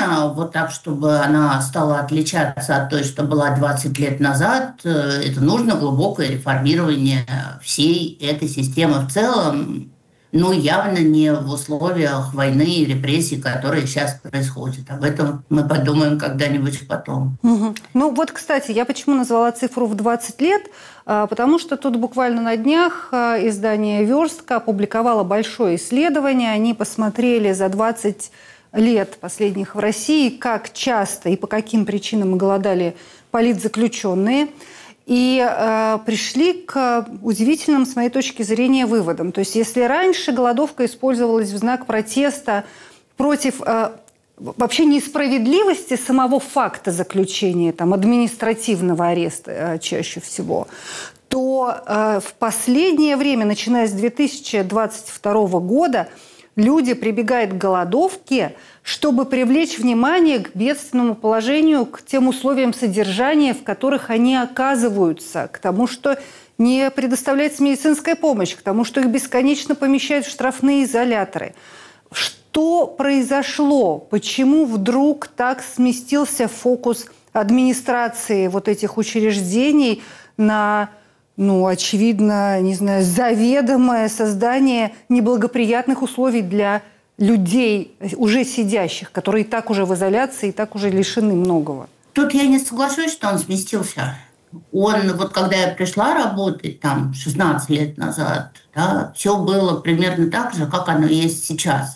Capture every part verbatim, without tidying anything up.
радикально, вот так, чтобы она стала отличаться от той, что была двадцать лет назад. Это нужно глубокое реформирование всей этой системы в целом, но явно не в условиях войны и репрессий, которые сейчас происходят. Об этом мы подумаем когда-нибудь потом. Угу. Ну вот, кстати, я почему назвала цифру в двадцать лет? Потому что тут буквально на днях издание «Верстка» опубликовало большое исследование. Они посмотрели за двадцать лет последних в России, как часто и по каким причинам голодали политзаключенные. И э, пришли к удивительным, с моей точки зрения, выводам. То есть если раньше голодовка использовалась в знак протеста против э, вообще несправедливости самого факта заключения, там, административного ареста э, чаще всего, то э, в последнее время, начиная с две тысячи двадцать второго года, люди прибегают к голодовке, чтобы привлечь внимание к бедственному положению, к тем условиям содержания, в которых они оказываются, к тому, что не предоставляется медицинская помощь, к тому, что их бесконечно помещают в штрафные изоляторы. Что произошло? Почему вдруг так сместился фокус администрации вот этих учреждений на, ну, очевидно, не знаю, заведомое создание неблагоприятных условий для людей, уже сидящих, которые и так уже в изоляции, и так уже лишены многого? Тут я не соглашусь, что он сместился. Он, вот когда я пришла работать там шестнадцать лет назад, да, все было примерно так же, как оно есть сейчас.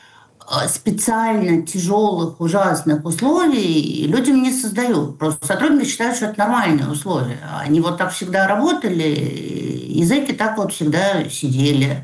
Специально тяжелых, ужасных условий людям не создают. Просто сотрудники считают, что это нормальные условия. Они вот так всегда работали, языки так вот всегда сидели.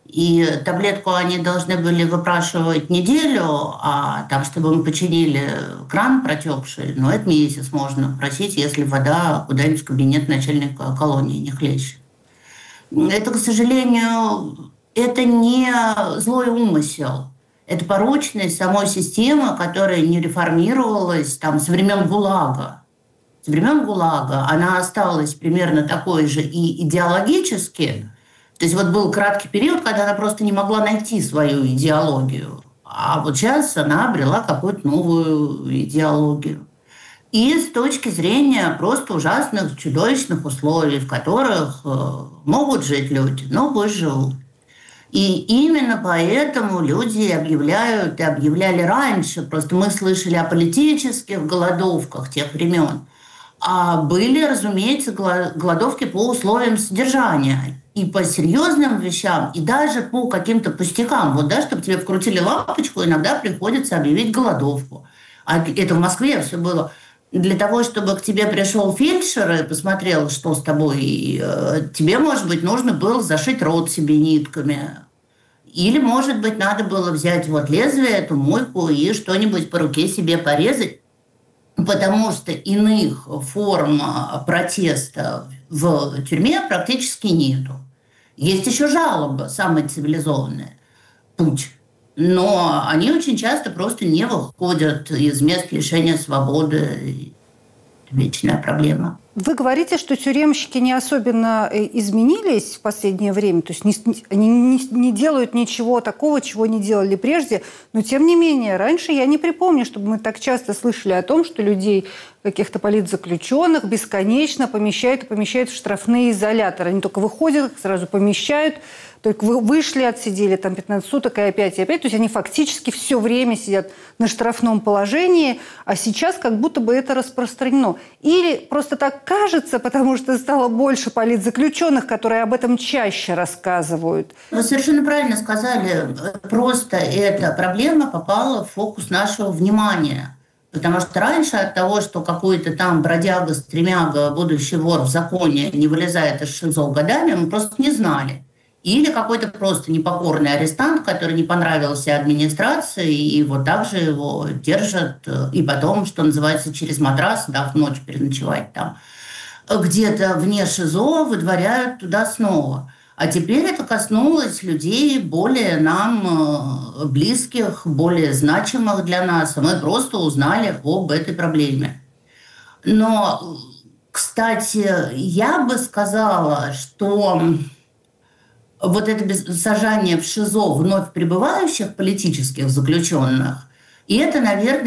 И таблетку они должны были выпрашивать неделю, а там, чтобы мы починили кран протекший, ну, это месяц можно просить, если вода куда-нибудь в кабинет начальника колонии не хлещет. Это, к сожалению, это не злой умысел. Это порочность самой системы, которая не реформировалась там, с времен ГУЛАГа. С времен ГУЛАГа она осталась примерно такой же и идеологически. То есть вот был краткий период, когда она просто не могла найти свою идеологию. А вот сейчас она обрела какую-то новую идеологию. И с точки зрения просто ужасных, чудовищных условий, в которых э, могут жить люди, но пусть живут. И именно поэтому люди объявляют, и объявляли раньше, просто мы слышали о политических голодовках тех времен, а были, разумеется, голодовки по условиям содержания. И по серьезным вещам, и даже по каким-то пустякам. Вот, да, чтобы тебе вкрутили лампочку, иногда приходится объявить голодовку. А это в Москве все было. Для того, чтобы к тебе пришел фельдшер и посмотрел, что с тобой, и, э, тебе, может быть, нужно было зашить рот себе нитками. Или, может быть, надо было взять вот лезвие, эту мойку и что-нибудь по руке себе порезать. Потому что иных форм протеста в тюрьме практически нету. Есть еще жалоба, самая цивилизованная, путь. Но они очень часто просто не выходят из мест лишения свободы. Вечная проблема. Вы говорите, что тюремщики не особенно изменились в последнее время, то есть не, они не, не делают ничего такого, чего не делали прежде, но тем не менее, раньше я не припомню, чтобы мы так часто слышали о том, что людей, каких-то политзаключенных, бесконечно помещают и помещают в штрафные изоляторы. Они только выходят, их сразу помещают, только вышли, отсидели там пятнадцать суток и опять, и опять. То есть они фактически все время сидят на штрафном положении, а сейчас как будто бы это распространено. Или просто так кажется, потому что стало больше политзаключенных, которые об этом чаще рассказывают. Вы совершенно правильно сказали. Просто эта проблема попала в фокус нашего внимания. Потому что раньше от того, что какой-то там бродяга-стремяга, будущий вор в законе не вылезает из ШИЗО годами, мы просто не знали. Или какой-то просто непокорный арестант, который не понравился администрации, и вот так же его держат, и потом, что называется, через матрас, дав ночь переночевать там, где-то вне ШИЗО выдворяют туда снова. А теперь это коснулось людей более нам близких, более значимых для нас. Мы просто узнали об этой проблеме. Но, кстати, я бы сказала, что вот это сажание в ШИЗО вновь прибывающих политических заключенных, и это, наверное,